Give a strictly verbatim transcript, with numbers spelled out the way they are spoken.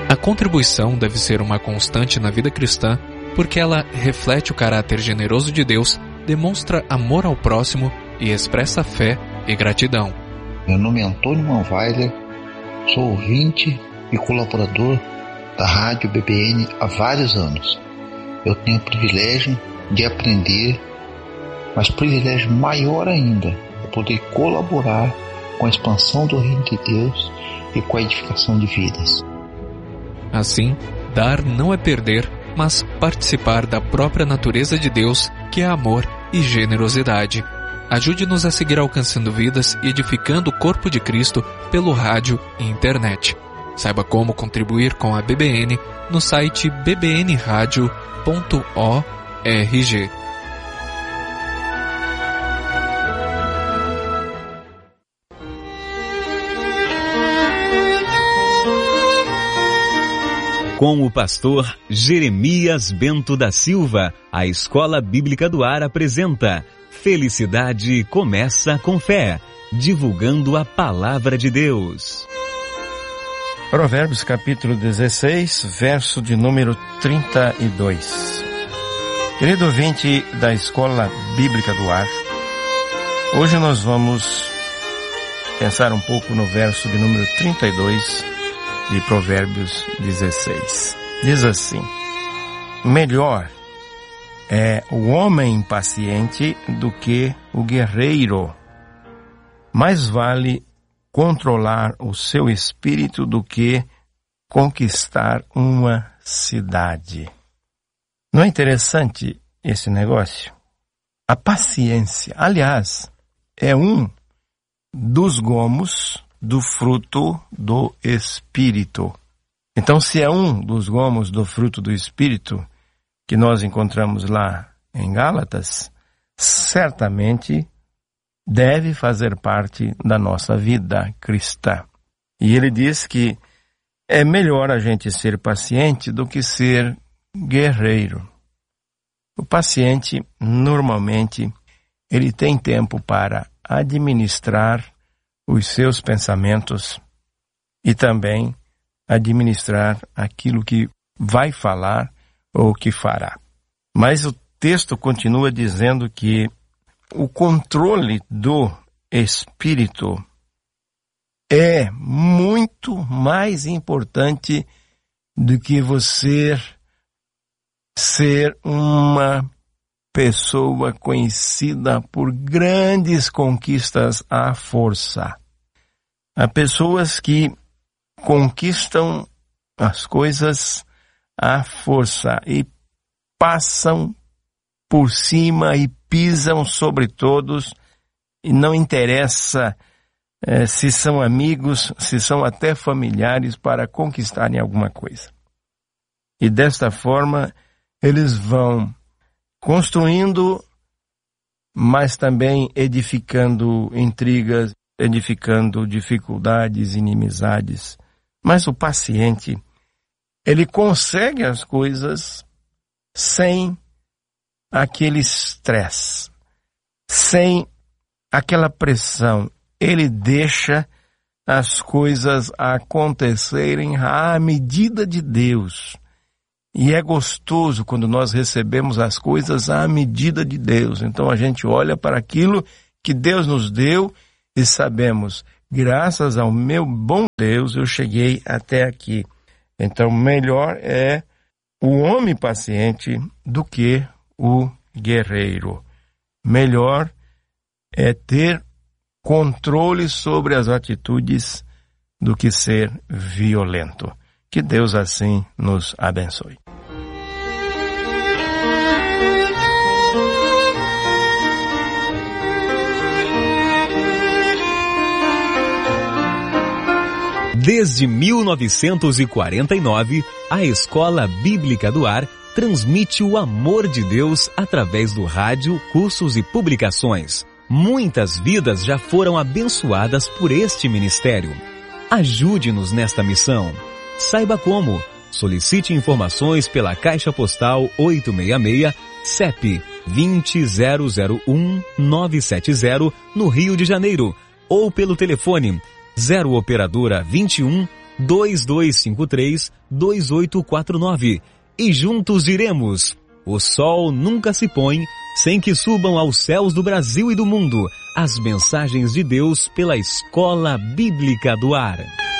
A contribuição deve ser uma constante na vida cristã, porque ela reflete o caráter generoso de Deus, demonstra amor ao próximo e expressa fé e gratidão. Meu nome é Antônio Manweiler, sou ouvinte e colaborador da Rádio B B N há vários anos. Eu tenho o privilégio de aprender, mas privilégio maior ainda é poder colaborar com a expansão do reino de Deus e com a edificação de vidas. Assim, dar não é perder, mas participar da própria natureza de Deus, que é amor e generosidade. Ajude-nos a seguir alcançando vidas e edificando o corpo de Cristo pelo rádio e internet. Saiba como contribuir com a B B N no site b b n radio ponto org. Com o pastor Jeremias Bento da Silva, a Escola Bíblica do Ar apresenta Felicidade Começa com Fé, divulgando a Palavra de Deus. Provérbios capítulo dezesseis, verso de número trinta e dois. Querido ouvinte da Escola Bíblica do Ar, hoje nós vamos pensar um pouco no verso de número trinta e dois de Provérbios dezesseis. Diz assim: melhor é o homem paciente do que o guerreiro. Mais vale controlar o seu espírito do que conquistar uma cidade. Não é interessante esse negócio? A paciência, aliás, é um dos gomos do fruto do Espírito. Então, se é um dos gomos do fruto do Espírito que nós encontramos lá em Gálatas, certamente deve fazer parte da nossa vida cristã. E ele diz que é melhor a gente ser paciente do que ser guerreiro. O paciente, normalmente, ele tem tempo para administrar os seus pensamentos e também administrar aquilo que vai falar ou que fará. Mas o texto continua dizendo que o controle do espírito é muito mais importante do que você ser uma pessoa conhecida por grandes conquistas à força. Há pessoas que conquistam as coisas à força e passam por cima e pisam sobre todos, e não interessa eh, se são amigos, se são até familiares, para conquistarem alguma coisa. E desta forma eles vão construindo, mas também edificando intrigas, edificando dificuldades, inimizades. Mas o paciente, ele consegue as coisas sem aquele estresse, sem aquela pressão. Ele deixa as coisas acontecerem à medida de Deus. E é gostoso quando nós recebemos as coisas à medida de Deus. Então a gente olha para aquilo que Deus nos deu e sabemos, graças ao meu bom Deus, eu cheguei até aqui. Então melhor é o homem paciente do que o guerreiro. Melhor é ter controle sobre as atitudes do que ser violento. Que Deus assim nos abençoe. Desde mil novecentos e quarenta e nove, a Escola Bíblica do Ar transmite o amor de Deus através do rádio, cursos e publicações. Muitas vidas já foram abençoadas por este ministério. Ajude-nos nesta missão. Saiba como. Solicite informações pela Caixa Postal oito seis seis, C E P vinte zero zero um nove sete zero, no Rio de Janeiro, ou pelo telefone zero operadora vinte e um, dois dois cinco três, dois oito quatro nove. E juntos iremos. O sol nunca se põe sem que subam aos céus do Brasil e do mundo as mensagens de Deus pela Escola Bíblica do Ar.